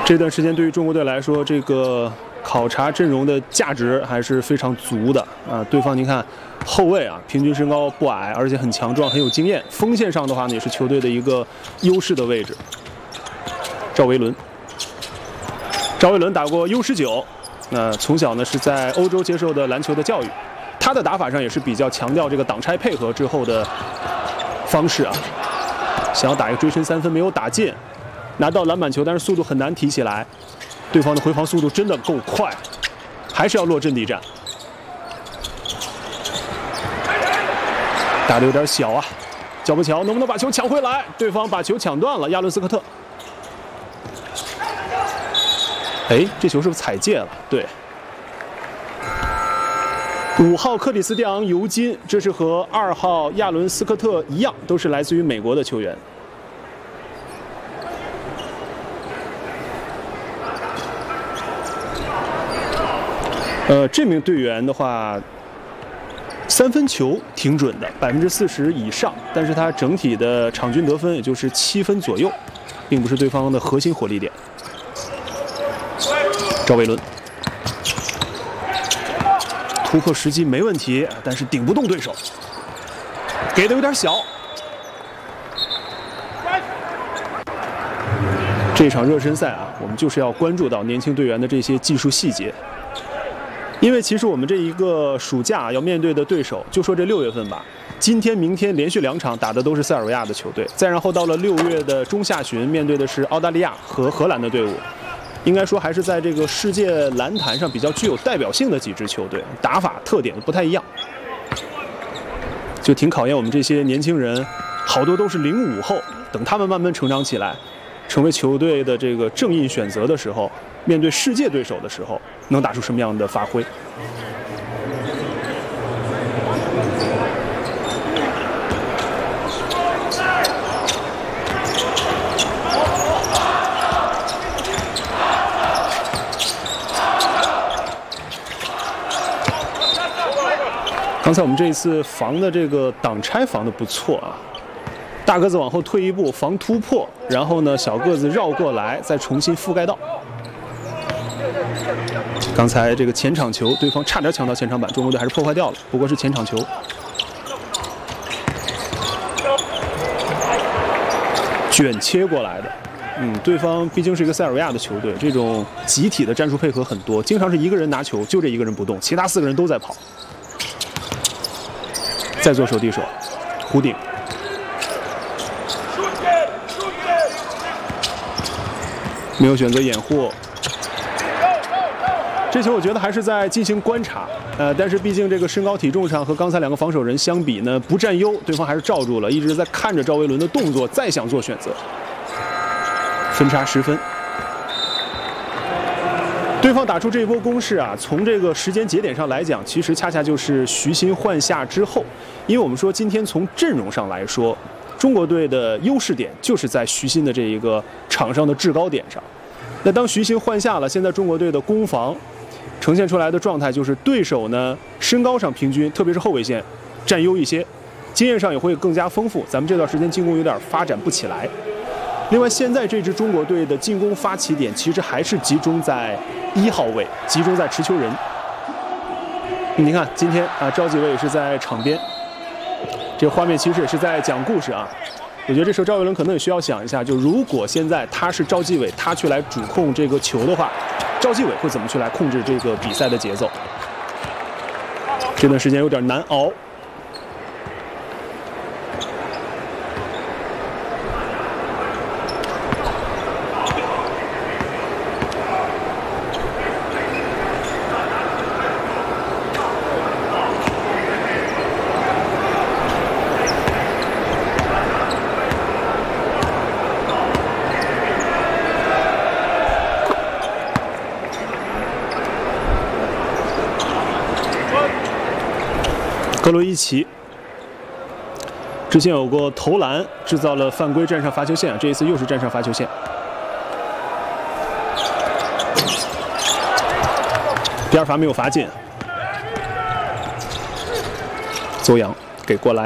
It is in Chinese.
这段时间对于中国队来说，这个考察阵容的价值还是非常足的啊。对方您看，后卫啊，平均身高不矮，而且很强壮，很有经验。锋线上的话呢，也是球队的一个优势的位置。赵维伦打过 U19，从小呢是在欧洲接受的篮球的教育，他的打法上也是比较强调这个挡拆配合之后的方式啊。想要打一个追身3分没有打进。 拿到篮板球，但是速度很难提起来。对方的回防速度真的够快，还是要落阵地战。打得有点小啊，脚步巧能不能把球抢回来？对方把球抢断了，亚伦斯科特。哎，这球是不是踩界了？对。5号克里斯蒂昂·尤金，这是和2号亚伦斯科特一样，都是来自于美国的球员。 这名队员的话，3分球挺准的，40%以上，但是他整体的场均得分也就是7分左右，并不是对方的核心火力点。赵维伦突破时机没问题，但是顶不动对手，给的有点小。这场热身赛啊，我们就是要关注到年轻队员的这些技术细节。 因为其实我们这一个暑假要面对的对手，就说这6月份吧，今天、明天连续2场打的都是塞尔维亚的球队，再然后到了6月的中下旬，面对的是澳大利亚和荷兰的队伍，应该说还是在这个世界篮坛上比较具有代表性的几支球队，打法特点不太一样，就挺考验我们这些年轻人，好多都是05后，等他们慢慢成长起来，成为球队的这个正印选择的时候。 面对世界对手的时候，能打出什么样的发挥？刚才我们这一次防的这个挡拆防的不错啊。 大个子往后退一步防突破，然后呢小个子绕过来，再重新覆盖到。刚才这个前场球，对方差点抢到前场板，中国队还是破坏掉了，不过是前场球。卷切过来的，对方毕竟是一个塞尔维亚的球队，这种集体的战术配合很多，经常是一个人拿球，就这一个人不动，其他4个人都在跑。再做手递手，弧顶。 没有选择掩护，这球我觉得还是在进行观察，但是毕竟这个身高体重上和刚才2个防守人相比呢，不占优，对方还是罩住了，一直在看着赵维伦的动作，再想做选择，分差10分。对方打出这一波攻势啊，从这个时间节点上来讲，其实恰恰就是徐新换下之后，因为我们说今天从阵容上来说。 中国队的优势点就是在徐新的这一个场上的制高点上。那当徐新换下了，现在中国队的攻防呈现出来的状态就是对手呢身高上平均，特别是后卫线占优一些，经验上也会更加丰富。咱们这段时间进攻有点发展不起来。另外，现在这支中国队的进攻发起点其实还是集中在1号位，集中在持球人。您看，今天啊，赵继伟也是在场边。 这个画面其实也是在讲故事啊，我觉得这时候赵维伦可能也需要想一下，就如果现在他是赵继伟，他去来主控这个球的话，赵继伟会怎么去来控制这个比赛的节奏？这段时间有点难熬。格罗伊奇之前有过投篮，制造了犯规，站上罚球线，这一次又是站上罚球线。第2罚没有罚进，邹阳给过来。